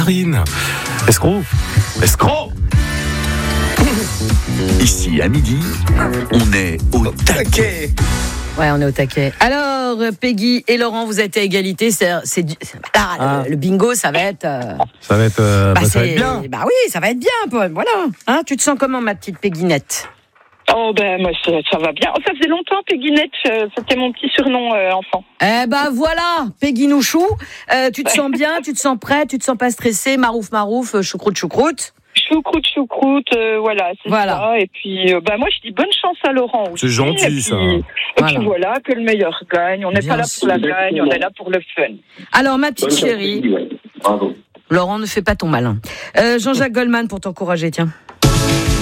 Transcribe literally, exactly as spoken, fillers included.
Karine. Escroc. Escroc. Ici, à midi, on est au taquet. Ouais, on est au taquet. Alors, Peggy et Laurent, vous êtes à égalité. C'est, c'est, c'est là, Ah. le, le bingo, ça va être. Euh, Ça va être, euh, bah, bah, ça va c'est- être bien. Bah oui, ça va être bien, Paul. Voilà. Hein, tu te sens comment, ma petite Pegginette? Oh ben moi ça, ça va bien. Oh, ça faisait longtemps Pegginette, euh, c'était mon petit surnom euh, enfant. Eh ben voilà, Peggy Nouchou. Euh, tu te sens bien, tu te sens prêt, tu te sens pas stressé, marouf marouf, euh, choucroute choucroute. Choucroute, choucroute, euh, voilà, c'est Voilà. ça. Et puis euh, bah moi je dis bonne chance à Laurent aussi. C'est gentil, et puis, ça. Et Voilà. puis voilà, que le meilleur gagne. On n'est Bien pas là sûr. pour la gagne, on est là pour le fun. Alors, ma petite chérie, Bravo. Laurent, ne fais pas ton malin. Euh, Jean-Jacques Goldman pour t'encourager, tiens.